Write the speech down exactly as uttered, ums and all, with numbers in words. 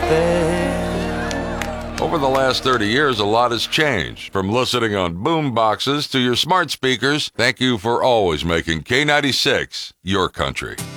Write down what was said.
there. Over the last thirty years, a lot has changed. From listening on boom boxes to your smart speakers, thank you for always making K ninety-six your country.